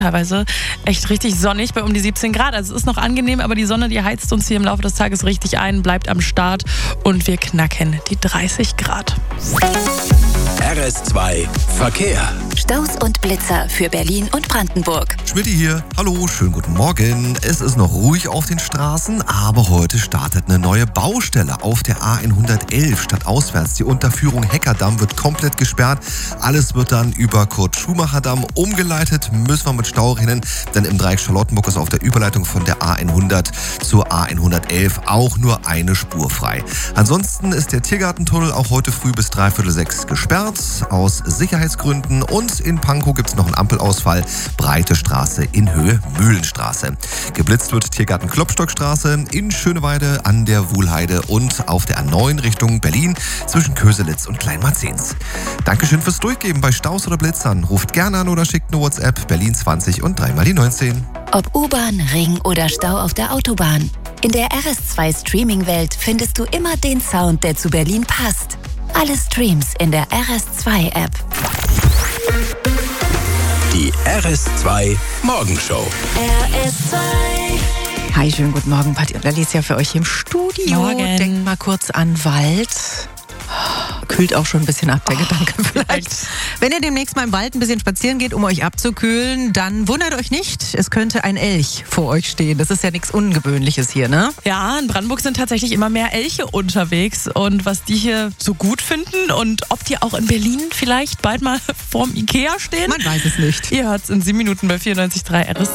teilweise echt richtig sonnig bei um die 17 Grad. Also es ist noch angenehm, aber die Sonne, die heizt uns hier im Laufe des Tages richtig ein, bleibt am Start und wir knacken die 30 Grad. RS2 Verkehr. Staus und Blitzer für Berlin und Brandenburg. Schmidti hier. Hallo, schönen guten Morgen. Es ist noch ruhig auf den Straßen, aber heute startet eine neue Baustelle auf der A111 stadtauswärts. Die Unterführung Heckerdamm wird komplett gesperrt. Alles wird dann über Kurt-Schumacher-Damm umgeleitet. Müssen wir mit Stau rechnen, denn im Dreieck Charlottenburg ist auf der Überleitung von der A100 zur A111 auch nur eine Spur frei. Ansonsten ist der Tiergartentunnel auch heute früh bis 5:45 gesperrt, aus Sicherheitsgründen. Und in Pankow gibt es noch einen Ampelausfall, Breite Straße in Höhe Mühlenstraße. Geblitzt wird Tiergarten Klopstockstraße in Schöneweide an der Wuhlheide und auf der A9 Richtung Berlin zwischen Köselitz und Kleinmarzens. Dankeschön fürs Durchgeben bei Staus oder Blitzern. Ruft gerne an oder schickt eine WhatsApp Berlin 20 und 3 mal die 19. Ob U-Bahn, Ring oder Stau auf der Autobahn. In der RS2 Streaming-Welt findest du immer den Sound, der zu Berlin passt. Alle Streams in der RS2-App. Die RS2 Morgenshow. RS2. Hi, schönen guten Morgen, Patti und Alicia für euch im Studio. Morgen. Denkt mal kurz an Wald. Kühlt auch schon ein bisschen ab, der Gedanke vielleicht. Wenn ihr demnächst mal im Wald ein bisschen spazieren geht, um euch abzukühlen, dann wundert euch nicht, es könnte ein Elch vor euch stehen. Das ist ja nichts Ungewöhnliches hier, ne? Ja, in Brandenburg sind tatsächlich immer mehr Elche unterwegs und was die hier so gut finden und ob die auch in Berlin vielleicht bald mal vorm Ikea stehen. Man weiß es nicht. Ihr hört's in 7 Minuten bei 94.3 RS.